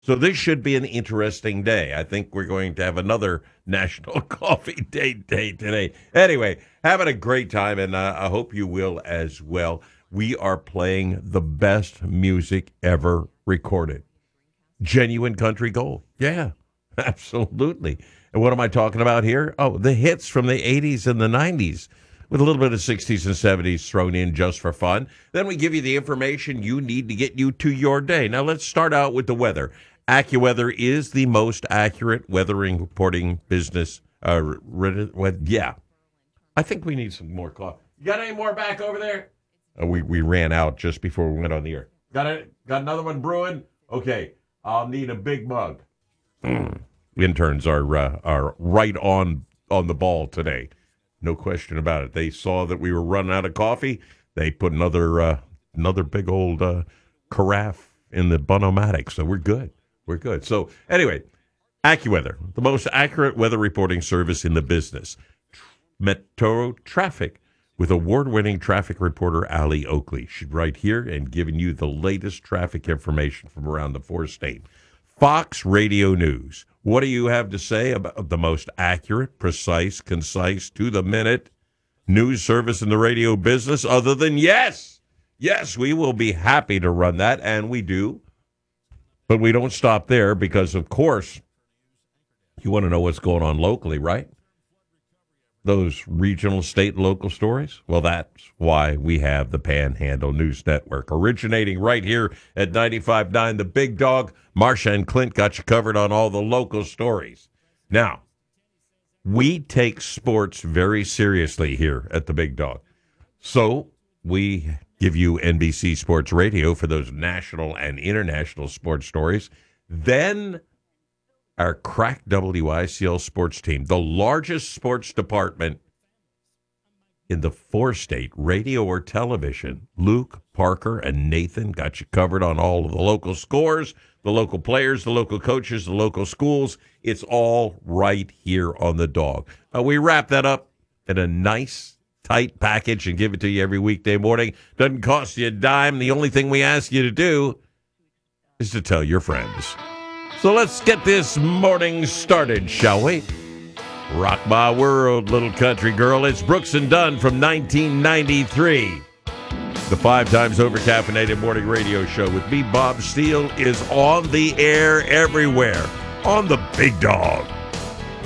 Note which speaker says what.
Speaker 1: So this should be an interesting day. I think we're going to have another National Coffee Day today. Anyway, having a great time, and I hope you will as well. We are playing the best music ever recorded. Genuine country gold. Yeah, absolutely. And what am I talking about here? Oh, the hits from the 80s and the 90s with a little bit of 60s and 70s thrown in just for fun. Then we give you the information you need to get you to your day. Now, let's start out with the weather. AccuWeather is the most accurate weathering reporting business. Yeah. I think we need some more coffee. You got any more back over there? We ran out just before we went on the air. Got another one brewing? Okay. I'll need a big mug. Interns are right on the ball today. No question about it. They saw that we were running out of coffee. They put another big old carafe in the Bonomatic. So we're good. We're good. So anyway, AccuWeather, the most accurate weather reporting service in the business. Metro Traffic with award-winning traffic reporter Allie Oakley. She's right here and giving you the latest traffic information from around the four-state. Fox Radio News. What do you have to say about the most accurate, precise, concise, to-the-minute news service in the radio business other than yes? Yes, we will be happy to run that, and we do. But we don't stop there because, of course, you want to know what's going on locally, right? Those regional, state, and local stories? Well, that's why we have the Panhandle News Network, originating right here at 95.9 The Big Dog. Marsha and Clint got you covered on all the local stories. Now, we take sports very seriously here at The Big Dog. So we give you NBC Sports Radio for those national and international sports stories. Then our crack WICL sports team, the largest sports department in the four-state, radio or television. Luke, Parker, and Nathan got you covered on all of the local scores, the local players, the local coaches, the local schools. It's all right here on the Dog. We wrap that up in a nice, tight package and give it to you every weekday morning. Doesn't cost you a dime. The only thing we ask you to do is to tell your friends. So let's get this morning started, shall we? Rock my world, little country girl. It's Brooks and Dunn from 1993. The 5 times over caffeinated morning radio show with me, Bob Steele, is on the air everywhere on the Big Dog.